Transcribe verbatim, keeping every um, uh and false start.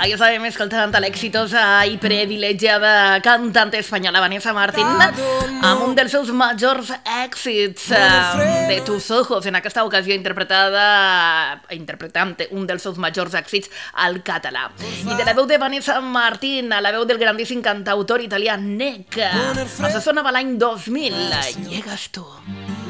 Ya sabem escoltant a l'exitosa i privilegiada cantante espanyola Vanessa Martín amb un dels seus majors èxits, uh, de Tus ojos, en aquesta ocasió interpretada interpretant un dels seus majors èxits al català. I de la veu de Vanessa Martín a la veu del grandíssim cantautor italià Nek, això sonava l'any dos mil, Llegas tu.